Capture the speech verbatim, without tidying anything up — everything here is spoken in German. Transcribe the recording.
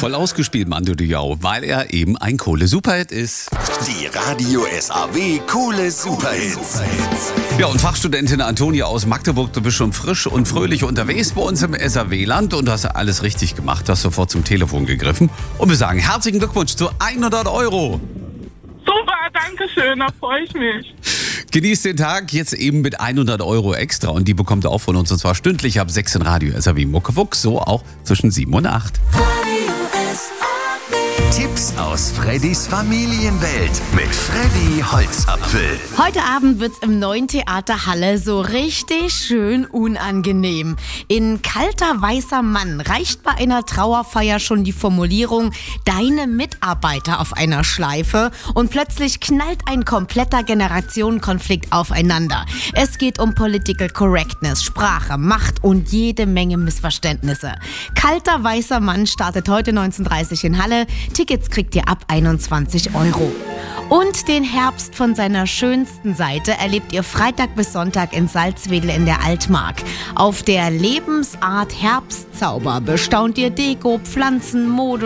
Voll ausgespielt, Mando Diao, weil er eben ein Kohle-Superhit ist. Die Radio S A W Kohle Superhits. Ja, und Fachstudentin Antonia aus Magdeburg, du bist schon frisch und fröhlich unterwegs bei uns im S A W-Land und hast alles richtig gemacht, hast sofort zum Telefon gegriffen. Und wir sagen herzlichen Glückwunsch zu hundert Euro. Super, danke schön, da freue ich mich. Genießt den Tag jetzt eben mit hundert Euro extra und die bekommt ihr auch von uns und zwar stündlich ab sechs in Radio S A W Muckefuchs, so auch zwischen sieben und acht. Tipps aus Freddys Familienwelt mit Freddy Holzapfel. Heute Abend wird's im neuen Theater Halle so richtig schön unangenehm. In Kalter weißer Mann reicht bei einer Trauerfeier schon die Formulierung "deine Mitarbeiter" auf einer Schleife und plötzlich knallt ein kompletter Generationenkonflikt aufeinander. Es geht um Political Correctness, Sprache, Macht und jede Menge Missverständnisse. Kalter weißer Mann startet heute neunzehn Uhr dreißig in Halle. Tickets kriegt ihr ab einundzwanzig Euro. Und den Herbst von seiner schönsten Seite erlebt ihr Freitag bis Sonntag in Salzwedel in der Altmark. Auf der Lebensart Herbstzauber bestaunt ihr Deko, Pflanzen, Mode,